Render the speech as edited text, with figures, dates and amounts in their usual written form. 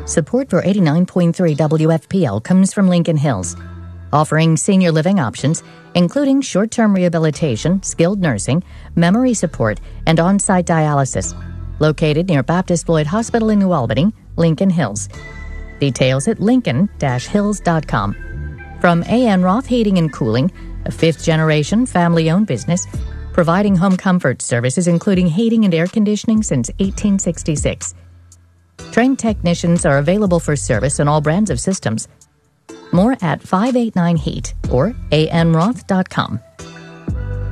Support for 89.3 WFPL comes from Lincoln Hills, offering senior living options, including short-term rehabilitation, skilled nursing, memory support, and on-site dialysis. Located near Baptist Floyd Hospital in New Albany, Lincoln Hills. Details at lincoln-hills.com. From A.N. Roth Heating and Cooling, a fifth-generation family-owned business, providing home comfort services including heating and air conditioning since 1866. Trained technicians are available for service on all brands of systems. More at 589 Heat or anroth.com.